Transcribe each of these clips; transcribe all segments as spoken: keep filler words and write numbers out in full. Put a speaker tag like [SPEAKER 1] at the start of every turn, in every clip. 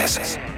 [SPEAKER 1] Ez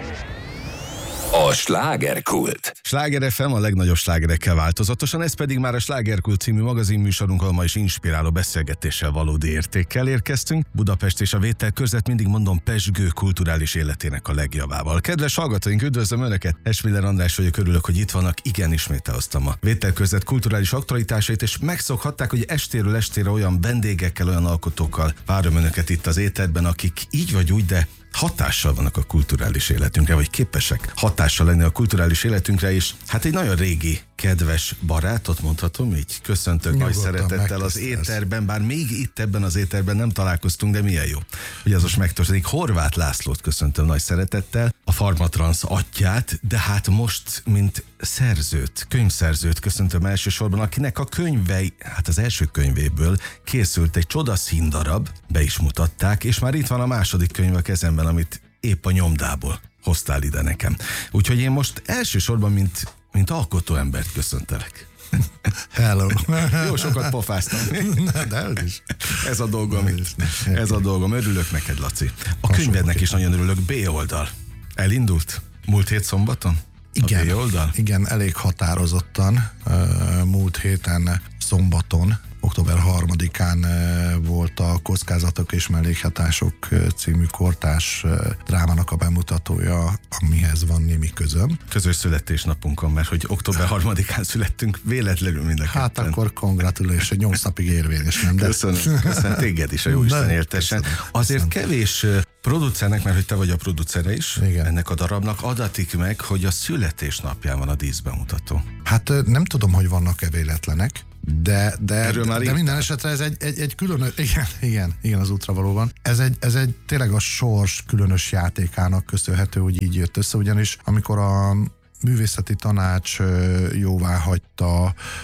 [SPEAKER 1] a Slágerkult.
[SPEAKER 2] Sláger ef em a legnagyobb slágerekkel változatosan, ez pedig már a Slágerkult című magazinműsorunk, ahol ma is inspiráló beszélgetéssel, valódi értékkel érkeztünk. Budapest és a vételkörzet, mindig mondom, pezsgő kulturális életének a legjavával. Kedves hallgatóink, üdvözlöm Önöket! Esmiller András vagyok, örülök, hogy itt vannak. Igen, ismét elhoztam a vételkörzet kulturális aktualitásait, és megszokhatták, hogy estéről estére olyan vendégekkel, olyan alkotókkal várom Önöket itt az éterben, akik így vagy úgy, de hatással vannak a kulturális életünkre, vagy képesek hatással lenni a kulturális életünkre, és hát egy nagyon régi, kedves barátot mondhatom, így köszöntök
[SPEAKER 3] Nyugodtan,
[SPEAKER 2] nagy szeretettel az éterben, bár még itt ebben az éterben nem találkoztunk, de milyen jó, hogy az most megtörténik. Horváth Lászlót köszöntöm nagy szeretettel, a Pharmatrans atyját, de hát most, mint szerzőt, könyvszerzőt köszöntöm elsősorban, akinek a könyvei, hát az első könyvéből készült egy csoda színdarab, be is mutatták, és már itt van a második könyv a kezemben, amit épp a nyomdából hoztál ide nekem. Úgyhogy én most elsősorban, mint, mint alkotó embert köszöntelek.
[SPEAKER 3] Hello.
[SPEAKER 2] Jó sokat pofáztam.
[SPEAKER 3] De ez is.
[SPEAKER 2] Ez a dolgom. Ez a dolgom. Örülök neked, Laci. A könyvednek is nagyon örülök. B oldal. Elindult? Múlt hét szombaton?
[SPEAKER 3] Igen,
[SPEAKER 2] B oldal?
[SPEAKER 3] igen, elég határozottan. Múlt héten szombaton, október harmadikán volt a Kockázatok és mellékhatások című kortárs drámának a bemutatója, amihez van némi közöm.
[SPEAKER 2] Közös születésnapunkon, mert hogy október harmadikán születtünk, véletlenül mind a ketten.
[SPEAKER 3] Hát akkor congratulation, nyolc napig érvényes, nem? De...
[SPEAKER 2] Köszönöm, köszönöm téged is, a jóisten éltessen. Azért kevés producernek, mert hogy te vagy a producere is, igen, ennek a darabnak adatik meg, hogy a születésnapján van a díszbemutató.
[SPEAKER 3] Hát nem tudom, hogy vannak-e véletlenek, de, de, de, de minden esetre ez egy, egy, egy különös, igen, igen, igen, az útra valóban. Ez egy, ez egy tényleg a sors különös játékának köszönhető, hogy így jött össze, ugyanis amikor a művészeti tanács jóvá hagyta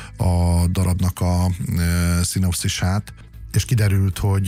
[SPEAKER 3] a darabnak a szinopszisát, és kiderült, hogy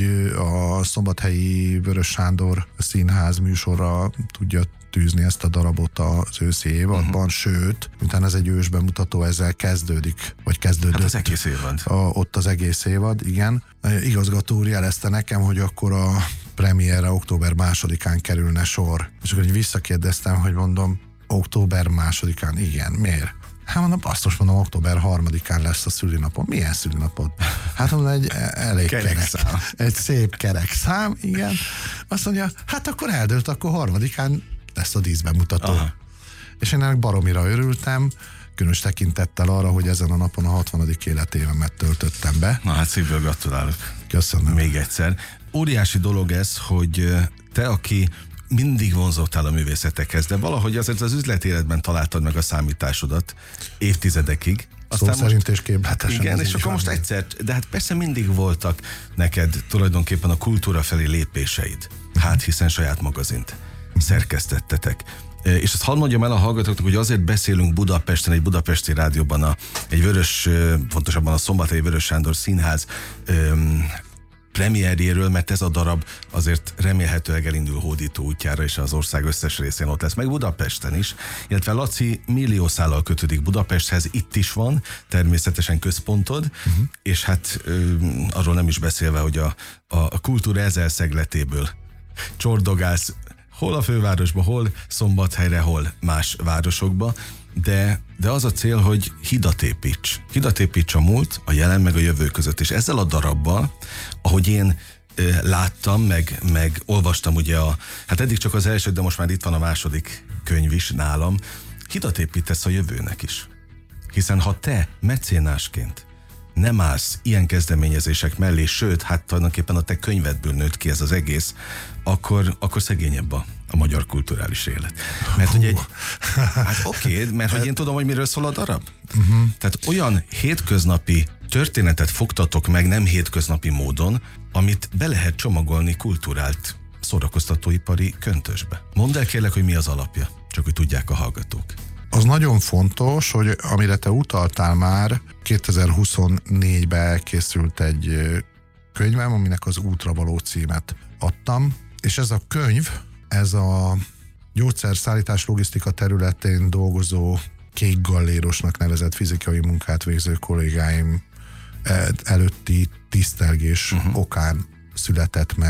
[SPEAKER 3] a szombathelyi Vörös Sándor Színház műsorra tudja tűzni ezt a darabot az őszi évadban, uh-huh. Sőt, miután ez egy ős bemutató, ezzel kezdődik, vagy kezdődött. Hát
[SPEAKER 2] az egész évad.
[SPEAKER 3] A, ott az egész évad, igen. Igazgató úr jelezte nekem, hogy akkor a premierre október másodikán kerülne sor. És akkor így visszakérdeztem, hogy mondom, október másodikán, igen, miért? Hát mondom, azt most mondom, október harmadikán lesz a szülinapom. Milyen szülinapod? Hát mondom, egy elég kerek szám. Egy szép kerek szám, igen. Azt mondja, hát akkor eldőlt, akkor harmadikán lesz a díszbemutató. Aha. És én ennek baromira örültem, különös tekintettel arra, hogy ezen a napon a hatvanadik életévemet töltöttem be.
[SPEAKER 2] Na hát szívből gratulálok.
[SPEAKER 3] Köszönöm.
[SPEAKER 2] Még egyszer. Óriási dolog ez, hogy te, aki mindig vonzottál a művészetekhez, de valahogy azért az üzletéletben találtad meg a számításodat évtizedekig.
[SPEAKER 3] Szó szerint és képletesen.
[SPEAKER 2] Igen, és akkor most egyszer, de hát persze mindig voltak neked tulajdonképpen a kultúra felé lépéseid. Hát hiszen saját magazint szerkesztettetek. És azt hadd mondjam el a hallgatóknak, hogy azért beszélünk Budapesten, egy budapesti rádióban, a, egy vörös, pontosabban a Szombathelyi Vörös Sándor Színház öm, premierjéről, mert ez a darab azért remélhetőleg elindul hódító útjára, és az ország összes részén ott lesz, meg Budapesten is, illetve Laci milliószállal kötődik Budapesthez, itt is van természetesen központod, uh-huh. és hát ö, arról nem is beszélve, hogy a, a, a kultúra ezer szegletéből csordogálsz, hol a fővárosba, hol Szombathelyre, hol más városokba, de, de az a cél, hogy hidat építs. Hidat építs a múlt, a jelen meg a jövő között. És ezzel a darabbal, ahogy én ö, láttam, meg, meg olvastam ugye a, hát eddig csak az első, de most már itt van a második könyv is nálam, hidat építesz a jövőnek is. Hiszen ha te mecénásként nem állsz ilyen kezdeményezések mellé, sőt, hát tulajdonképpen a te könyvedből nőtt ki ez az egész, akkor, akkor szegényebb a, a magyar kulturális élet. Mert hogy egy, hát oké, okay, mert hogy én tudom, hogy miről szól a darab. Uh-huh. Tehát olyan hétköznapi történetet fogtatok meg, nem hétköznapi módon, amit be lehet csomagolni kulturált szórakoztatóipari köntösbe. Mondd el kérlek, hogy mi az alapja, csak hogy tudják a hallgatók.
[SPEAKER 3] Az nagyon fontos, hogy amire te utaltál már, kétezer-huszonnégyben elkészült egy könyvem, aminek az Útra való címet adtam, és ez a könyv, ez a gyógyszerszállítás logisztika területén dolgozó kék gallérosnak nevezett fizikai munkát végző kollégáim előtti tisztelgés uh-huh. okán született meg.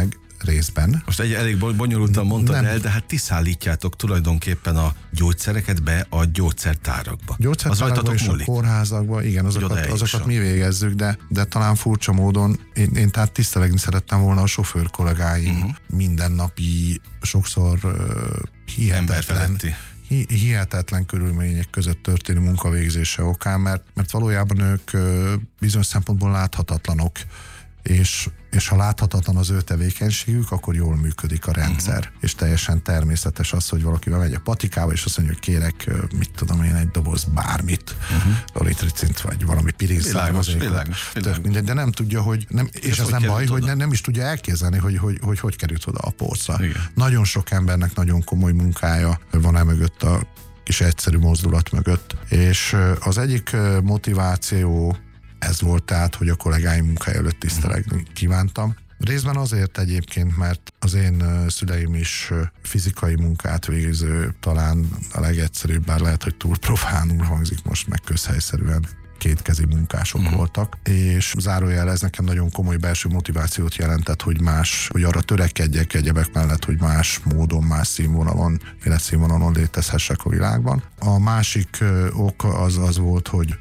[SPEAKER 3] részben.
[SPEAKER 2] Most egy elég bonyolultan mondtad
[SPEAKER 3] nem.
[SPEAKER 2] el, de hát ti szállítjátok tulajdonképpen a gyógyszereket be a gyógyszertárakba.
[SPEAKER 3] Gyógyszertárakba és múlik. A kórházakba, igen, azokat, azokat mi végezzük, de, de talán furcsa módon én, én tehát tisztelegni szerettem volna a sofőr kollégáim uh-huh. mindennapi, sokszor uh, hihetetlen, hi, hihetetlen körülmények között történő munkavégzése okán, mert, mert valójában ők uh, bizonyos szempontból láthatatlanok, és, és ha láthatatlan az ő tevékenységük, akkor jól működik a rendszer. Uh-huh. És teljesen természetes az, hogy valaki bemegy a patikába, és azt mondja, hogy kérek, mit tudom én, egy doboz bármit, uh-huh. loritricint, vagy valami pirinszát. De nem tudja, hogy nem, és az nem baj, oda? hogy nem, nem is tudja elképzelni, hogy hogy, hogy hogy került oda a polcra. Igen. Nagyon sok embernek nagyon komoly munkája van e mögött, a kis egyszerű mozdulat mögött. És az egyik motiváció ez volt tehát, hogy a kollégáim munkája előtt tisztelegni kívántam. Részben azért egyébként, mert az én szüleim is fizikai munkát végző, talán a legegyszerűbb, bár lehet, hogy túl profánul hangzik most, meg közhelyszerűen kétkezi munkások uh-huh. voltak, és zárójel ez nekem nagyon komoly belső motivációt jelentett, hogy más, hogy arra törekedjek egyebek mellett, hogy más módon, más színvonalon, életszínvonalon létezhessek a világban. A másik ok az az volt, hogy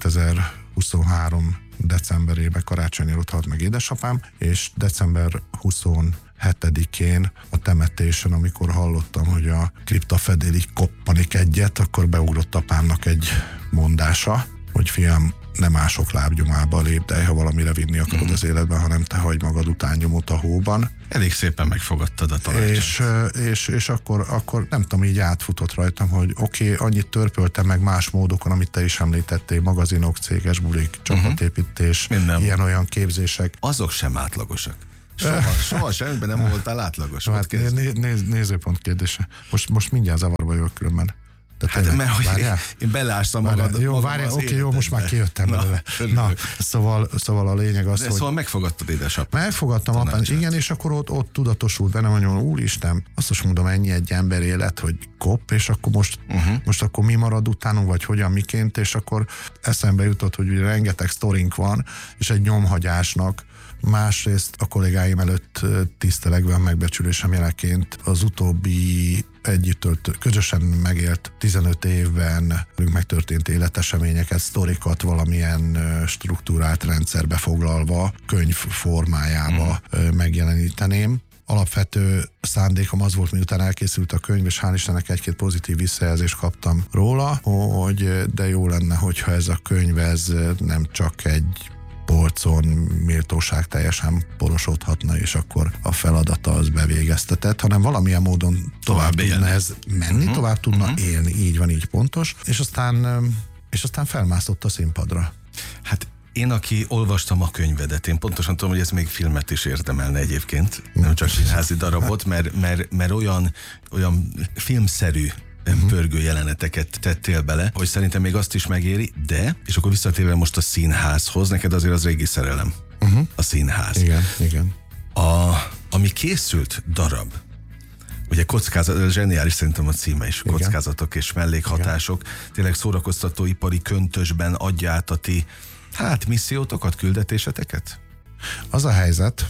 [SPEAKER 3] kétezer-huszonhárom decemberében karácsonyra ott halt meg édesapám, és december huszonhetedikén a temetésen, amikor hallottam, hogy a kriptafedélig koppanik egyet, akkor beugrott apámnak egy mondása, hogy fiam, nem mások lábnyomába lépdej, ha valamire vinni akarod mm. az életben, hanem te hagyj magad után nyomot a hóban.
[SPEAKER 2] Elég szépen megfogadtad a tanácsot.
[SPEAKER 3] És, és, és akkor, akkor nem tudom, így átfutott rajtam, hogy oké, okay, annyit törpöltem meg más módokon, amit te is említettél, magazinok, céges bulik, csapatépítés, uh-huh. ilyen-olyan képzések.
[SPEAKER 2] Azok sem átlagosak. Soha, soha semmiben nem voltál átlagos.
[SPEAKER 3] Hát, néz, néz, nézőpont kérdése. Most, most mindjárt zavarba vagyok különben.
[SPEAKER 2] Hát, hát mert hogy én belástam magad.
[SPEAKER 3] Jó, várjál, oké, okay, jó, most már kijöttem na, belőle. Na, szóval, szóval a lényeg az,
[SPEAKER 2] de
[SPEAKER 3] hogy...
[SPEAKER 2] Szóval megfogadtad édesapám.
[SPEAKER 3] Megfogadtam apám, igen, és akkor ott, ott tudatosult bennem, hogy úristen, azt is mondom, ennyi egy ember élet, hogy kop, és akkor most, uh-huh. most akkor mi marad utánunk, vagy hogyan, miként, és akkor eszembe jutott, hogy ugye rengeteg sztorink van, és egy nyomhagyásnak, másrészt a kollégáim előtt tisztelegve megbecsülésem jeleként az utóbbi együtt közösen megélt tizenöt évben megtörtént életeseményeket, sztorikat valamilyen struktúrált rendszerbe foglalva, könyv formájába mm. megjeleníteném. Alapvető szándékom az volt, miután elkészült a könyv, és hál' Istennek egy-két pozitív visszajelzést kaptam róla, hogy de jó lenne, hogyha ez a könyv ez nem csak egy polcon méltóság teljesen porosodhatna, és akkor a feladata az bevégeztetett, hanem valamilyen módon tovább, tovább tudna ez menni, uh-huh. tovább tudna uh-huh. élni, így van, így pontos, és aztán, és aztán felmászott a színpadra.
[SPEAKER 2] Hát én, aki olvastam a könyvedet, én pontosan tudom, hogy ez még filmet is érdemelne egyébként, nem csak színházi darabot, mert, mert, mert olyan, olyan filmszerű Uh-huh. pörgő jeleneteket tettél bele, hogy szerintem még azt is megéri, de, és akkor visszatérve most a színházhoz, neked azért az régi szerelem, uh-huh. a színház.
[SPEAKER 3] Igen, igen.
[SPEAKER 2] A, ami készült darab, ugye kockázat, zseniális szerintem a címe is, igen. Kockázatok és mellékhatások, igen. Tényleg szórakoztatóipari köntösben adja át a ti, hát missziótokat, küldetéseteket? Az a helyzet,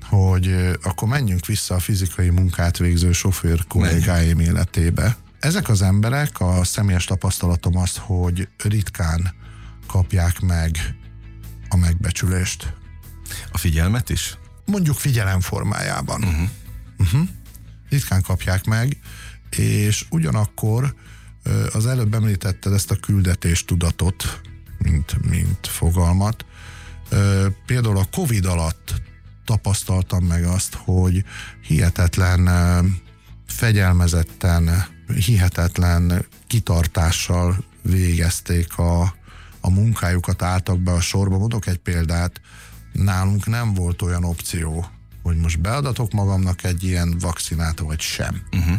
[SPEAKER 2] hogy akkor menjünk vissza a fizikai munkát végző sofőr kollégáim életébe. Ezek az emberek, a személyes tapasztalatom az, hogy ritkán kapják meg a megbecsülést. A figyelmet is?
[SPEAKER 3] Mondjuk figyelem formájában.
[SPEAKER 2] Uh-huh.
[SPEAKER 3] Uh-huh. Ritkán kapják meg, és ugyanakkor az előbb említetted ezt a küldetéstudatot, mint, mint fogalmat. Például a Covid alatt tapasztaltam meg azt, hogy hihetetlen fegyelmezetten, hihetetlen kitartással végezték a, a munkájukat, álltak be a sorba. Mondok egy példát, nálunk nem volt olyan opció, hogy most beadatok magamnak egy ilyen vakcinát, vagy sem. Uh-huh.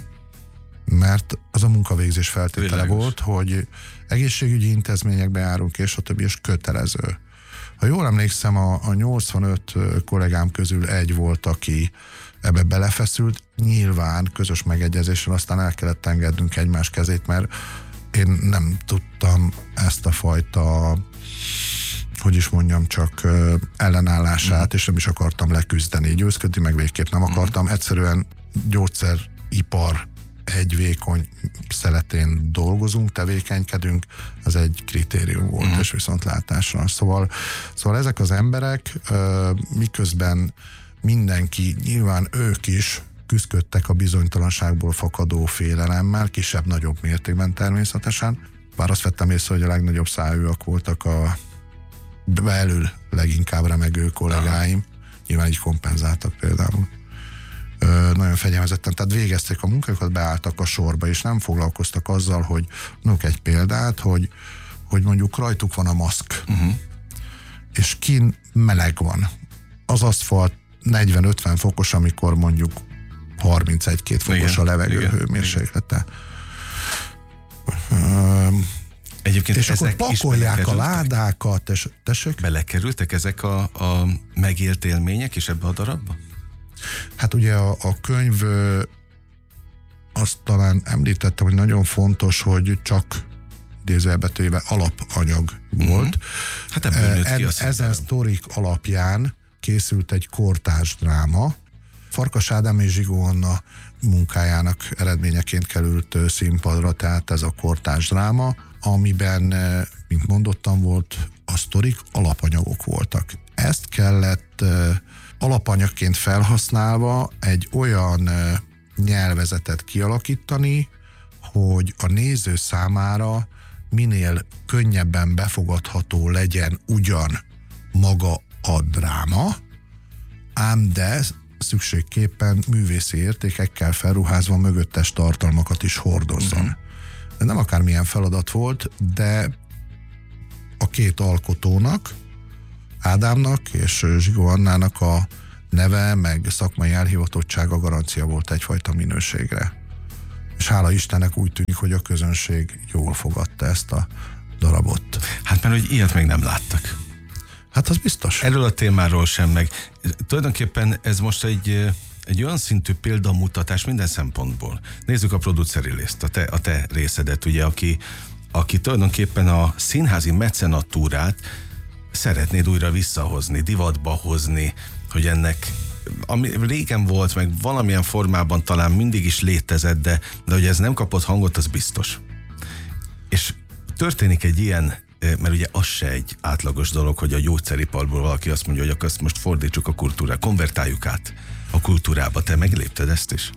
[SPEAKER 3] Mert az a munkavégzés feltétele Világos. Volt, hogy egészségügyi intézményekbe járunk, és a többi, és kötelező. Ha jól emlékszem, a, a nyolcvanöt kollégám közül egy volt, aki ebbe belefeszült, nyilván közös megegyezéssel aztán el kellett engednünk egymás kezét, mert én nem tudtam ezt a fajta hogy is mondjam, csak ellenállását, mm. és nem is akartam leküzdeni, győzködni, meg végképp nem akartam. Mm. Egyszerűen gyógyszeripar egy vékony szeletén dolgozunk, tevékenykedünk, az egy kritérium volt, mm. és viszontlátásra. Szóval, szóval ezek az emberek, miközben mindenki, nyilván ők is küzdködtek a bizonytalanságból fakadó félelemmel, kisebb-nagyobb mértékben természetesen. Bár azt vettem észre, hogy a legnagyobb szájúak voltak a belül leginkább remegő kollégáim. Aha. Nyilván így kompenzáltak például. Ö, nagyon fegyelmezetten, tehát végezték a munkájukat, beálltak a sorba, és nem foglalkoztak azzal, hogy mondjuk egy példát, hogy, hogy mondjuk rajtuk van a maszk, uh-huh. és kin meleg van. Az aszfalt negyven-ötven fokos, amikor mondjuk harmincegy-két fokos igen, a levegő igen, hőmérséklete. Igen.
[SPEAKER 2] Egyébként
[SPEAKER 3] és akkor pakolják a ládákat, és tessék?
[SPEAKER 2] Belekerültek ezek a, a megélt élmények is ebbe a darabba?
[SPEAKER 3] Hát ugye a, a könyv, azt talán említettem, hogy nagyon fontos, hogy csak idézőjelbetűjében alapanyag mm-hmm. volt.
[SPEAKER 2] Hát ebből nőtt ki a
[SPEAKER 3] ezen sztorik alapján készült egy kortárs dráma. Farkas Ádám és Zsigó Anna munkájának eredményeként került színpadra, tehát ez a kortárs dráma, amiben, mint mondottam, volt a sztorik, alapanyagok voltak. Ezt kellett alapanyagként felhasználva egy olyan nyelvezetet kialakítani, hogy a néző számára minél könnyebben befogadható legyen ugyan maga a dráma, ám de szükségképpen művészi értékekkel felruházva mögöttes tartalmakat is hordozzon. Mm-hmm. Ez nem akármilyen feladat volt, de a két alkotónak, Ádámnak és Zsigó Annának a neve, meg szakmai elhivatottsága garancia volt egyfajta minőségre. És hála Istennek úgy tűnik, hogy a közönség jól fogadta ezt a darabot.
[SPEAKER 2] Hát mert hogy ilyet még nem láttak.
[SPEAKER 3] Hát az biztos.
[SPEAKER 2] Erről a témáról sem, meg tulajdonképpen ez most egy, egy olyan szintű példamutatás minden szempontból. Nézzük a produceri részt, a te, a te részedet, ugye, aki, aki tulajdonképpen a színházi mecenatúrát szeretnéd újra visszahozni, divatba hozni, hogy ennek, ami régen volt, meg valamilyen formában talán mindig is létezett, de, de hogy ez nem kapott hangot, az biztos. És történik egy ilyen, mert ugye az se egy átlagos dolog, hogy a gyógyszeriparból valaki azt mondja, hogy akkor ezt most fordítsuk a kultúrára, konvertáljuk át a kultúrába. Te meglépted ezt is?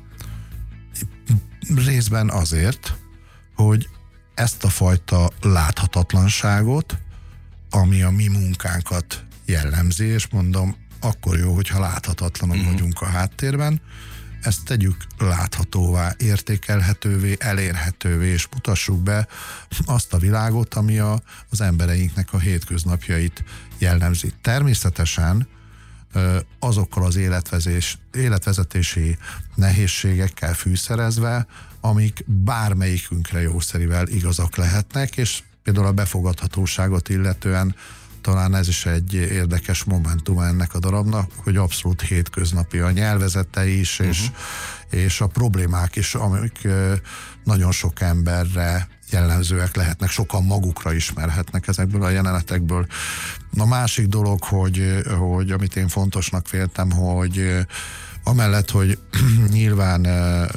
[SPEAKER 3] Részben azért, hogy ezt a fajta láthatatlanságot, ami a mi munkánkat jellemzi, és mondom, akkor jó, hogyha láthatatlanok uh-huh. vagyunk a háttérben, ezt tegyük láthatóvá, értékelhetővé, elérhetővé, és mutassuk be azt a világot, ami a, az embereinknek a hétköznapjait jellemzi. Természetesen azokkal az életvezés, életvezetési nehézségekkel fűszerezve, amik bármelyikünkre jószerivel igazak lehetnek, és például a befogadhatóságot illetően talán ez is egy érdekes momentum ennek a darabnak, hogy abszolút hétköznapi a nyelvezete is, uh-huh. és, és a problémák is, amik nagyon sok emberre jellemzőek lehetnek, sokan magukra ismerhetnek ezekből a jelenetekből. A másik dolog, hogy, hogy amit én fontosnak véltem, hogy amellett, hogy nyilván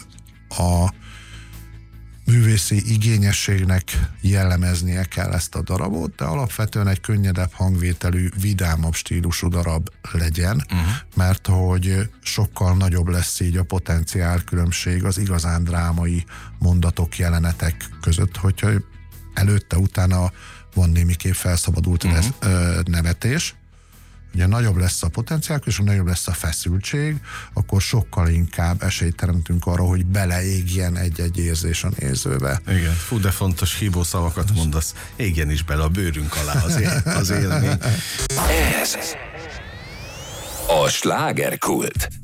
[SPEAKER 3] a művészi igényességnek jellemeznie kell ezt a darabot, de alapvetően egy könnyedebb hangvételű, vidámabb stílusú darab legyen, uh-huh. mert hogy sokkal nagyobb lesz így a potenciál különbség az igazán drámai mondatok, jelenetek között, hogyha előtte, utána van némiképp felszabadult uh-huh. lesz, ö, nevetés, ugye nagyobb lesz a potenciál, és nagyobb lesz a feszültség, akkor sokkal inkább esélyt teremtünk arra, hogy beleégjen egy-egy érzés a nézőbe.
[SPEAKER 2] Igen, fú, de fontos hívó szavakat mondasz. Égjen is bele a bőrünk alá az, él, az élmény.
[SPEAKER 1] Ez a slágerkult.